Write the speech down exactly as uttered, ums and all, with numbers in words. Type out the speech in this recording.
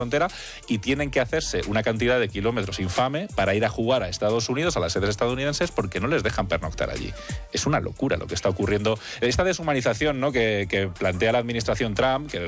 frontera y tienen que hacerse una cantidad de kilómetros infame para ir a jugar a Estados Unidos, a las sedes estadounidenses, porque no les dejan pernoctar allí. Es una locura lo que está ocurriendo. Esta deshumanización, ¿no?, que, que plantea la administración Trump, que